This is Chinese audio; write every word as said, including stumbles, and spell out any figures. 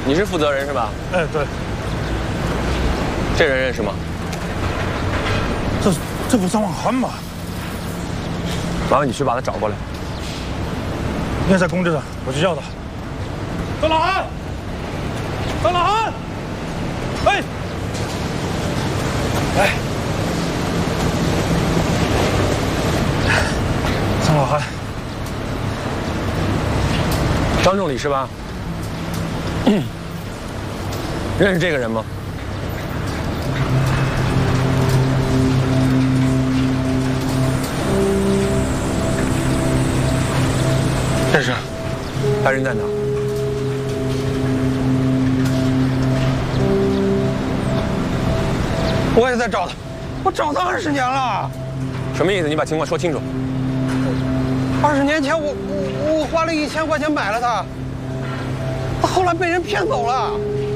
你是负责人是吧？ 哎，对。 这人认识吗？ 这这不张望涵吗？ 麻烦你去把他找过来。 应该在公证上，我去叫他。张老涵，张老涵，哎，哎，张老涵， 张仲礼是吧？嗯，认识这个人吗？ 认识。 他人在哪？ 我也在找他，我找他二十年了。 什么意思？你把情况说清楚。 二十年前我我我花了一千块钱买了他，他后来被人骗走了。